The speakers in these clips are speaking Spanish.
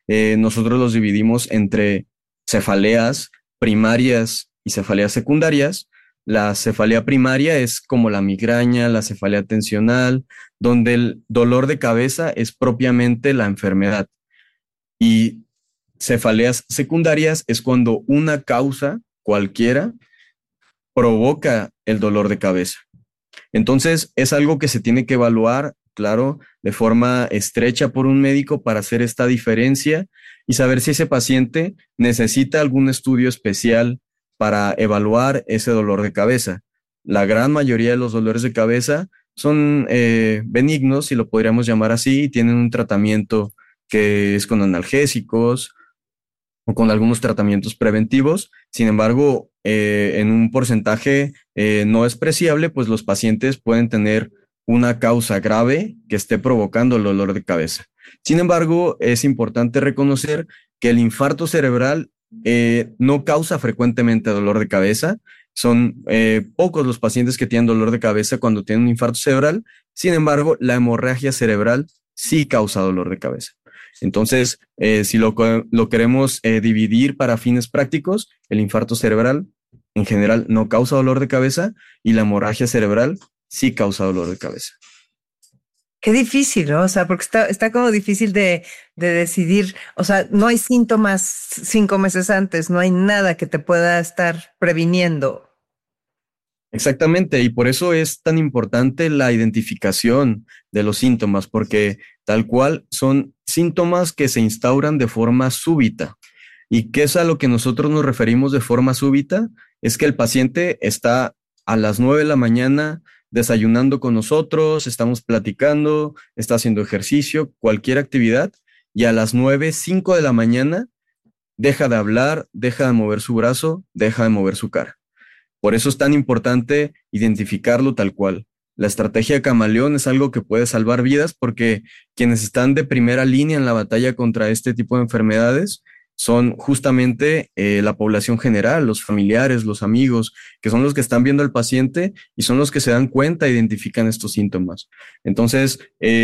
nosotros los dividimos entre cefaleas primarias y cefaleas secundarias. La cefalea primaria es como la migraña, la cefalea tensional, donde el dolor de cabeza es propiamente la enfermedad. Y cefaleas secundarias es cuando una causa cualquiera provoca el dolor de cabeza. Entonces, es algo que se tiene que evaluar, claro, de forma estrecha por un médico para hacer esta diferencia y saber si ese paciente necesita algún estudio especial para evaluar ese dolor de cabeza. La gran mayoría de los dolores de cabeza son benignos, si lo podríamos llamar así, y tienen un tratamiento que es con analgésicos o con algunos tratamientos preventivos. Sin embargo, en un porcentaje no despreciable, pues los pacientes pueden tener una causa grave que esté provocando el dolor de cabeza. Sin embargo, es importante reconocer que el infarto cerebral no causa frecuentemente dolor de cabeza. Son pocos los pacientes que tienen dolor de cabeza cuando tienen un infarto cerebral. Sin embargo, la hemorragia cerebral sí causa dolor de cabeza. Entonces, si lo queremos dividir para fines prácticos, el infarto cerebral en general no causa dolor de cabeza y la hemorragia cerebral sí causa dolor de cabeza. Qué difícil, ¿no? O sea, porque está como difícil de decidir. O sea, no hay síntomas 5 meses antes, no hay nada que te pueda estar previniendo. Exactamente, y por eso es tan importante la identificación de los síntomas, porque tal cual son síntomas que se instauran de forma súbita. ¿Y qué es a lo que nosotros nos referimos de forma súbita? Es que el paciente está a las 9 de la mañana desayunando con nosotros, estamos platicando, está haciendo ejercicio, cualquier actividad, y a las 9:05 de la mañana deja de hablar, deja de mover su brazo, deja de mover su cara. Por eso es tan importante identificarlo tal cual. La estrategia camaleón es algo que puede salvar vidas porque quienes están de primera línea en la batalla contra este tipo de enfermedades son justamente la población general, los familiares, los amigos, que son los que están viendo al paciente y son los que se dan cuenta e identifican estos síntomas. Entonces,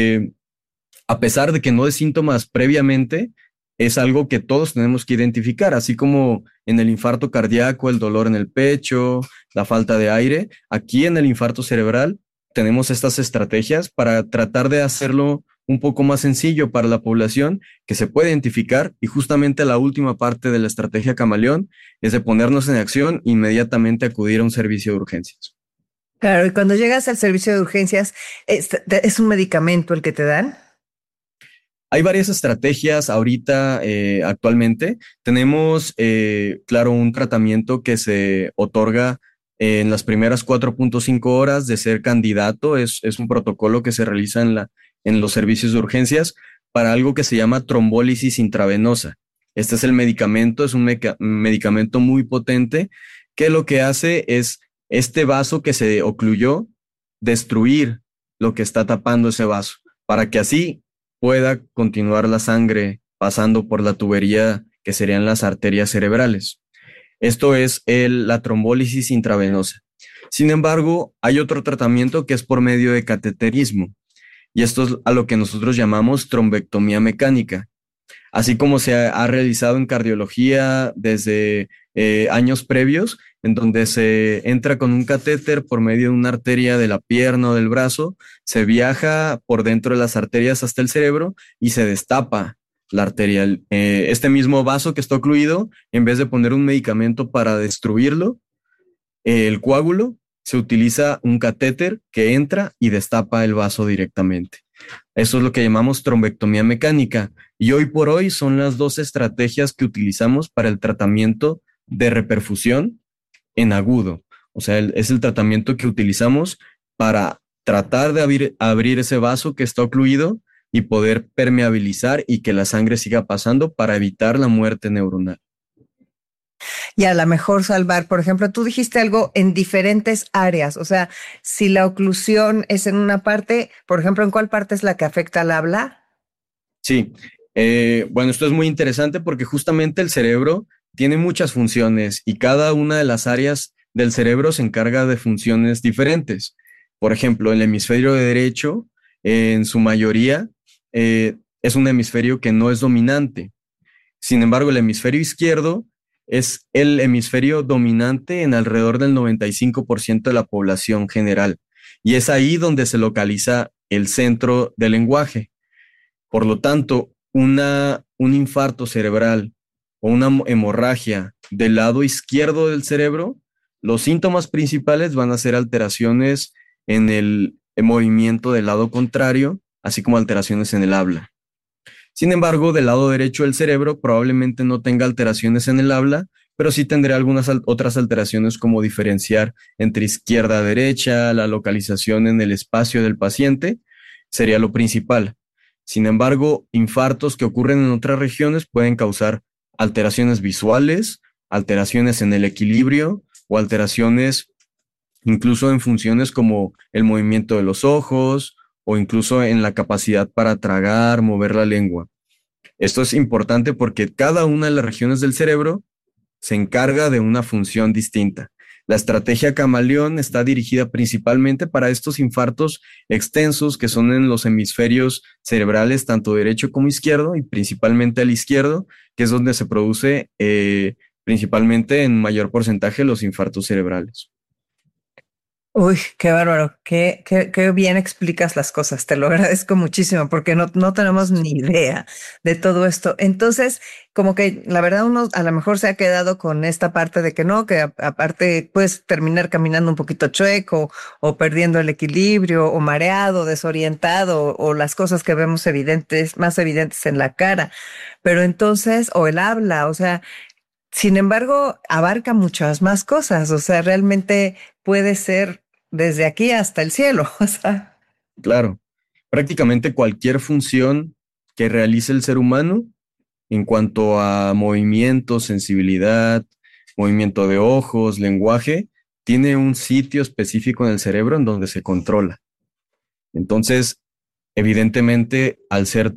a pesar de que no de síntomas previamente, es algo que todos tenemos que identificar, así como en el infarto cardíaco, el dolor en el pecho, la falta de aire. Aquí en el infarto cerebral tenemos estas estrategias para tratar de hacerlo un poco más sencillo para la población que se puede identificar y justamente la última parte de la estrategia camaleón es de ponernos en acción, inmediatamente acudir a un servicio de urgencias. Claro, y cuando llegas al servicio de urgencias, ¿es un medicamento el que te dan? Hay varias estrategias ahorita, actualmente. Tenemos, claro, un tratamiento que se otorga en las primeras 4.5 horas de ser candidato. Es un protocolo que se realiza en los servicios de urgencias para algo que se llama trombólisis intravenosa. Este es el medicamento, es un medicamento muy potente que lo que hace es este vaso que se ocluyó, destruir lo que está tapando ese vaso, para que así pueda continuar la sangre pasando por la tubería que serían las arterias cerebrales. Esto es la trombólisis intravenosa. Sin embargo, hay otro tratamiento que es por medio de cateterismo, y esto es a lo que nosotros llamamos trombectomía mecánica. Así como se ha realizado en cardiología desde años previos, en donde se entra con un catéter por medio de una arteria de la pierna o del brazo, se viaja por dentro de las arterias hasta el cerebro y se destapa la arteria. Este mismo vaso que está ocluido, en vez de poner un medicamento para destruirlo, el coágulo, se utiliza un catéter que entra y destapa el vaso directamente. Eso es lo que llamamos trombectomía mecánica. Y hoy por hoy son las dos estrategias que utilizamos para el tratamiento de reperfusión en agudo. O sea, es el tratamiento que utilizamos para tratar de abrir ese vaso que está ocluido y poder permeabilizar y que la sangre siga pasando para evitar la muerte neuronal. Y a lo mejor salvar, por ejemplo, tú dijiste algo en diferentes áreas, o sea, si la oclusión es en una parte, por ejemplo, ¿en cuál parte es la que afecta al habla? Sí, bueno, esto es muy interesante porque justamente el cerebro tiene muchas funciones y cada una de las áreas del cerebro se encarga de funciones diferentes. Por ejemplo, el hemisferio derecho, en su mayoría, es un hemisferio que no es dominante. Sin embargo, el hemisferio izquierdo es el hemisferio dominante en alrededor del 95% de la población general. Y es ahí donde se localiza el centro del lenguaje. Por lo tanto, un infarto cerebral o una hemorragia del lado izquierdo del cerebro, los síntomas principales van a ser alteraciones en el movimiento del lado contrario, así como alteraciones en el habla. Sin embargo, del lado derecho del cerebro probablemente no tenga alteraciones en el habla, pero sí tendrá algunas otras alteraciones como diferenciar entre izquierda a derecha, la localización en el espacio del paciente, sería lo principal. Sin embargo, infartos que ocurren en otras regiones pueden causar alteraciones visuales, alteraciones en el equilibrio o alteraciones incluso en funciones como el movimiento de los ojos o incluso en la capacidad para tragar, mover la lengua. Esto es importante porque cada una de las regiones del cerebro se encarga de una función distinta. La estrategia camaleón está dirigida principalmente para estos infartos extensos que son en los hemisferios cerebrales, tanto derecho como izquierdo, y principalmente al izquierdo, que es donde se produce principalmente en mayor porcentaje los infartos cerebrales. Uy, qué bárbaro, qué bien explicas las cosas, te lo agradezco muchísimo porque no tenemos ni idea de todo esto. Entonces, como que la verdad uno a lo mejor se ha quedado con esta parte de que no, que aparte puedes terminar caminando un poquito chueco o perdiendo el equilibrio o mareado, desorientado o las cosas que vemos evidentes, más evidentes en la cara, pero entonces, o el habla, o sea. Sin embargo, abarca muchas más cosas, o sea, realmente puede ser desde aquí hasta el cielo, o sea. Claro, prácticamente cualquier función que realice el ser humano en cuanto a movimiento, sensibilidad, movimiento de ojos, lenguaje, tiene un sitio específico en el cerebro en donde se controla. Entonces, evidentemente, al ser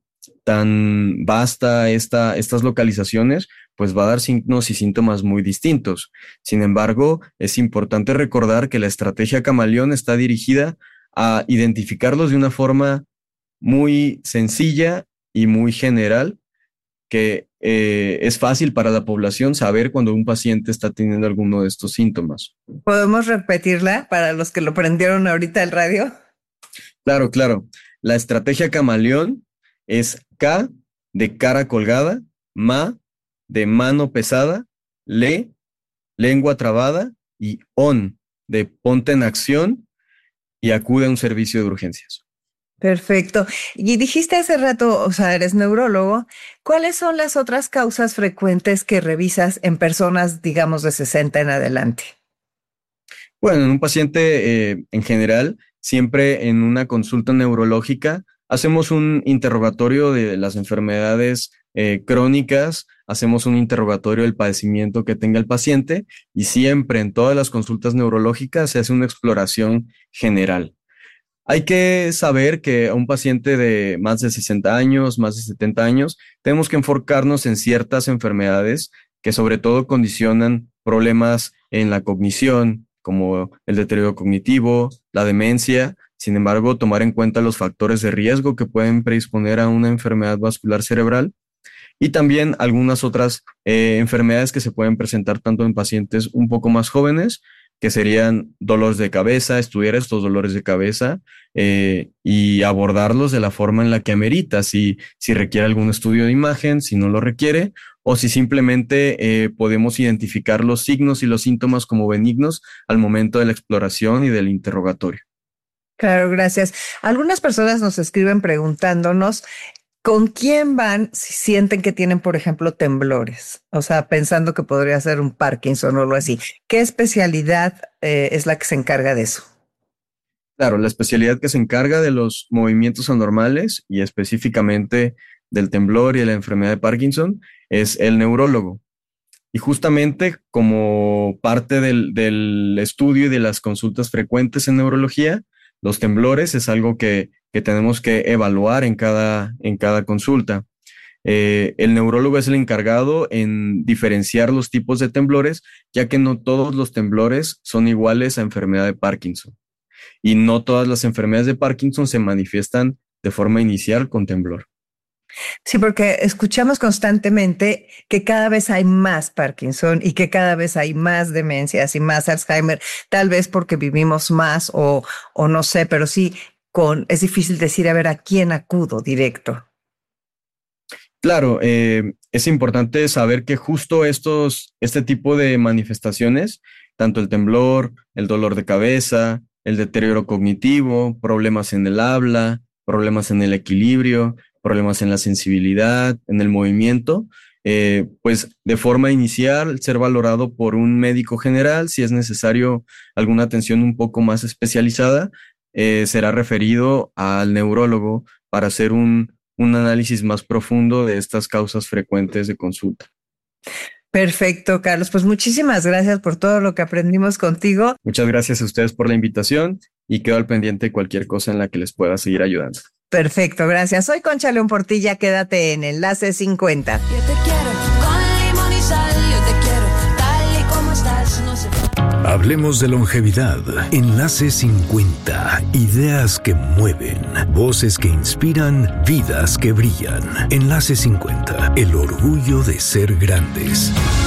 tan vasta estas localizaciones, pues va a dar signos y síntomas muy distintos. Sin embargo, es importante recordar que la estrategia camaleón está dirigida a identificarlos de una forma muy sencilla y muy general, que es fácil para la población saber cuando un paciente está teniendo alguno de estos síntomas. ¿Podemos repetirla para los que lo prendieron ahorita el radio? Claro, claro. La estrategia camaleón es K de cara colgada, ma de mano pesada, le, lengua trabada y on de ponte en acción y acude a un servicio de urgencias. Perfecto. Y dijiste hace rato, o sea, eres neurólogo. ¿Cuáles son las otras causas frecuentes que revisas en personas, digamos, de 60 en adelante? Bueno, en un paciente en general, siempre en una consulta neurológica, hacemos un interrogatorio de las enfermedades crónicas, hacemos un interrogatorio del padecimiento que tenga el paciente y siempre en todas las consultas neurológicas se hace una exploración general. Hay que saber que a un paciente de más de 60 años, más de 70 años, tenemos que enfocarnos en ciertas enfermedades que sobre todo condicionan problemas en la cognición, como el deterioro cognitivo, la demencia. Sin embargo, tomar en cuenta los factores de riesgo que pueden predisponer a una enfermedad vascular cerebral y también algunas otras enfermedades que se pueden presentar tanto en pacientes un poco más jóvenes, que serían dolores de cabeza, estudiar estos dolores de cabeza y abordarlos de la forma en la que amerita, si requiere algún estudio de imagen, si no lo requiere, o si simplemente podemos identificar los signos y los síntomas como benignos al momento de la exploración y del interrogatorio. Claro, gracias. Algunas personas nos escriben preguntándonos con quién van si sienten que tienen, por ejemplo, temblores. O sea, pensando que podría ser un Parkinson o algo así. ¿Qué especialidad es la que se encarga de eso? Claro, la especialidad que se encarga de los movimientos anormales y específicamente del temblor y de la enfermedad de Parkinson es el neurólogo. Y justamente como parte del estudio y de las consultas frecuentes en neurología, los temblores es algo que tenemos que evaluar en cada consulta. El neurólogo es el encargado en diferenciar los tipos de temblores, ya que no todos los temblores son iguales a enfermedad de Parkinson. Y no todas las enfermedades de Parkinson se manifiestan de forma inicial con temblor. Sí, porque escuchamos constantemente que cada vez hay más Parkinson y que cada vez hay más demencias y más Alzheimer, tal vez porque vivimos más o no sé, pero sí es difícil decir, a ver, ¿a quién acudo directo? Claro, es importante saber que justo este tipo de manifestaciones, tanto el temblor, el dolor de cabeza, el deterioro cognitivo, problemas en el habla, problemas en el equilibrio, problemas en la sensibilidad, en el movimiento, pues de forma inicial ser valorado por un médico general, si es necesario alguna atención un poco más especializada, será referido al neurólogo para hacer un análisis más profundo de estas causas frecuentes de consulta. Perfecto, Carlos. Pues muchísimas gracias por todo lo que aprendimos contigo. Muchas gracias a ustedes por la invitación y quedo al pendiente de cualquier cosa en la que les pueda seguir ayudando. Perfecto, gracias. Soy Concha León Portilla, quédate en Enlace 50. Yo te quiero con limón y sal, yo te quiero tal y como estás, no sé. Hablemos de longevidad. Enlace 50. Ideas que mueven. Voces que inspiran. Vidas que brillan. Enlace 50. El orgullo de ser grandes.